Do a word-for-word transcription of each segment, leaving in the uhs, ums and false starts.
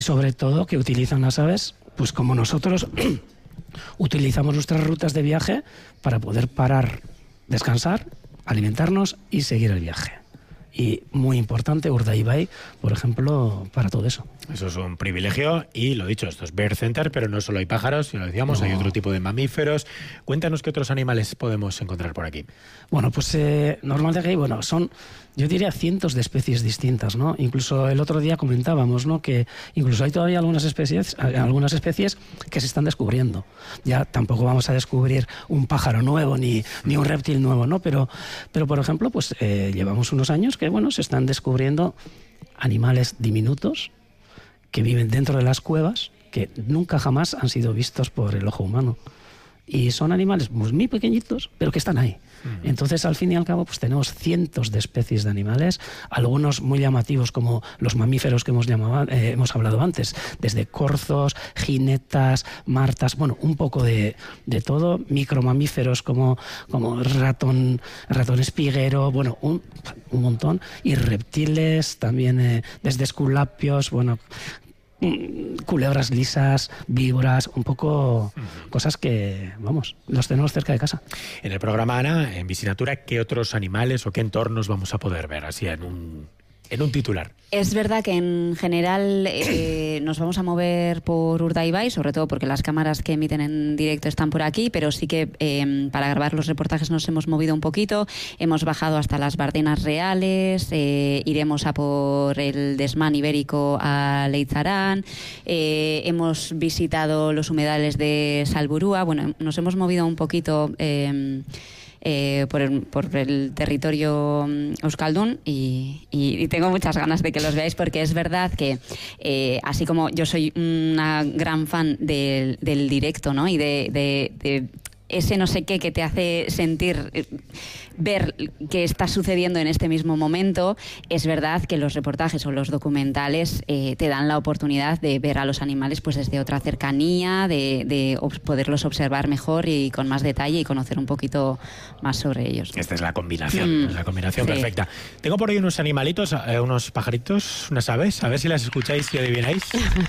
Sobre todo que utilizan las aves, pues como nosotros utilizamos nuestras rutas de viaje para poder parar, descansar, alimentarnos y seguir el viaje. Y muy importante, Urdaibai, por ejemplo, para todo eso. Eso es un privilegio y, lo dicho, esto es Bird Center, pero no solo hay pájaros, sino decíamos, no. hay otro tipo de mamíferos. Cuéntanos qué otros animales podemos encontrar por aquí. Bueno, pues eh, normalmente hay, bueno, son, yo diría, cientos de especies distintas, ¿no? Incluso el otro día comentábamos, ¿no?, que incluso hay todavía algunas especies, algunas especies que se están descubriendo. Ya tampoco vamos a descubrir un pájaro nuevo ni, ni un reptil nuevo, ¿no? Pero, pero por ejemplo, pues eh, llevamos unos años que, bueno, se están descubriendo animales diminutos que viven dentro de las cuevas, que nunca jamás han sido vistos por el ojo humano. Y son animales muy, muy pequeñitos, pero que están ahí. Uh-huh. Entonces, al fin y al cabo, pues tenemos cientos de especies de animales, algunos muy llamativos como los mamíferos que hemos, llamado, eh, hemos hablado antes, desde corzos, jinetas, martas, bueno, un poco de, de todo, micromamíferos como, como ratón, ratón espiguero, bueno, un, un montón, y reptiles también, eh, desde esculapios, bueno, culebras lisas, víboras, un poco uh-huh. cosas que, vamos, los tenemos cerca de casa. En el programa, Ana, en Visinatura, ¿qué otros animales o qué entornos vamos a poder ver así en un, en un titular? Es verdad que en general eh, nos vamos a mover por Urdaibai, sobre todo porque las cámaras que emiten en directo están por aquí, pero sí que eh, para grabar los reportajes nos hemos movido un poquito, hemos bajado hasta las Bardenas Reales, eh, iremos a por el desmán ibérico a Leitzarán, eh, hemos visitado los humedales de Salburúa, bueno, nos hemos movido un poquito eh, Eh, por, el, por el territorio euskaldun y, y, y tengo muchas ganas de que los veáis, porque es verdad que eh, así como yo soy una gran fan del, del directo, ¿no?, y de, de, de ese no sé qué que te hace sentir, eh, ver qué está sucediendo en este mismo momento, es verdad que los reportajes o los documentales eh, te dan la oportunidad de ver a los animales pues desde otra cercanía, de, de ob- poderlos observar mejor y con más detalle y conocer un poquito más sobre ellos. Esta es la combinación, mm, es la combinación sí. perfecta. Tengo por ahí unos animalitos, eh, unos pajaritos, unas aves, a ver si las escucháis y adivináis.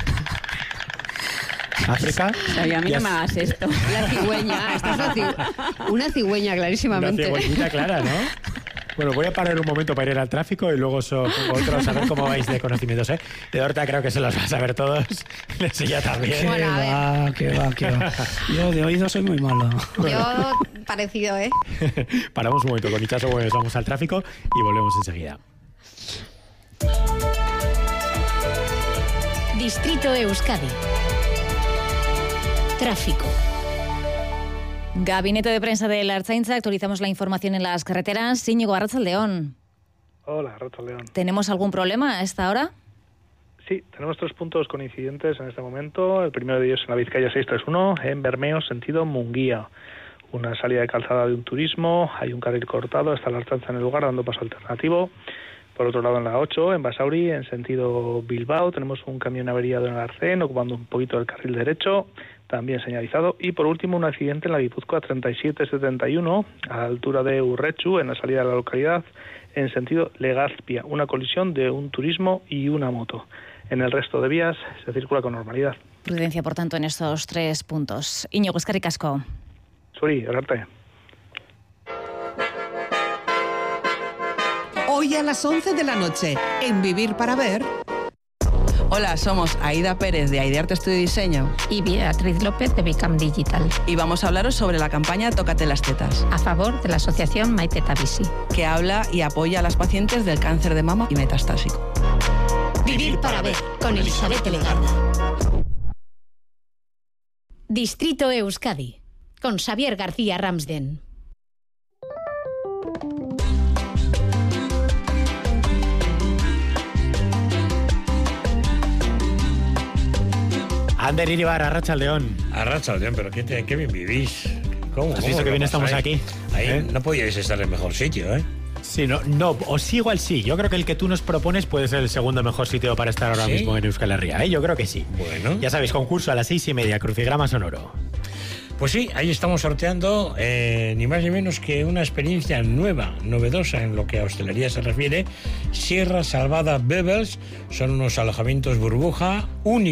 África. O sea, a mí no me hagas esto. La cigüeña, esta es una, cig- una cigüeña, clarísimamente. Una cigüeñita clara, ¿no? Bueno, voy a parar un momento para ir al tráfico y luego so, otros a ver cómo vais de conocimientos, ¿eh? De Horta creo que se los vas a ver todos. Sí, ya también. Qué Bueno, va, qué va, qué va. Yo de oído soy muy malo. Yo, parecido, ¿eh? Paramos un momento con Ichazo, pues vamos al tráfico y volvemos enseguida. Distrito Euskadi. Tráfico. Gabinete de prensa de la Ertzaintza, actualizamos la información en las carreteras. Íñigo, arratsaldeón. Hola, arratsaldeón. ¿Tenemos algún problema a esta hora? Sí, tenemos tres puntos coincidentes en este momento. El primero de ellos en la Vizcaya seiscientos treinta y uno, en Bermeo, sentido Munguía. Una salida de calzada de un turismo, hay un carril cortado, está la Ertzaintza en el lugar dando paso alternativo. Por otro lado, en la ocho, en Basauri, en sentido Bilbao, tenemos un camión averiado en el Arcén, ocupando un poquito el carril derecho, también señalizado. Y por último, un accidente en la Guipúzcoa treinta y siete setenta y uno, a la altura de Urrechu, en la salida de la localidad, en sentido Legazpia, una colisión de un turismo y una moto. En el resto de vías se circula con normalidad. Prudencia, por tanto, en estos tres puntos. Íñigo, eskerrik asko. Suri, erarte. Hoy a las once de la noche, en Vivir para Ver. Hola, somos Aida Pérez de Aidearte Estudio y Diseño y Beatriz López de Bicam Digital. Y vamos a hablaros sobre la campaña Tócate las tetas, a favor de la asociación My Teta Visi, que habla y apoya a las pacientes del cáncer de mama y metastásico. Vivir para Ver, con Elizabeth Legarda. Distrito Euskadi, con Xavier García Ramsden. Ander Iribar, arratsaldeón. Arratsaldeón, pero qué, qué bien vivís. ¿Cómo? ¿Has visto que bien estamos aquí? Ahí ¿Eh? No podíais estar en mejor sitio, ¿eh? Sí, no, no, o sí igual sí. Yo creo que el que tú nos propones puede ser el segundo mejor sitio para estar ahora ¿Sí? mismo en Euskal Herria, ¿eh? Yo creo que sí. Bueno. Ya sabéis, concurso a las seis y media, crucigrama sonoro. Pues sí, ahí estamos sorteando eh, ni más ni menos que una experiencia nueva, novedosa en lo que a hostelería se refiere. Sierra Salvada Bevels son unos alojamientos burbuja únicos.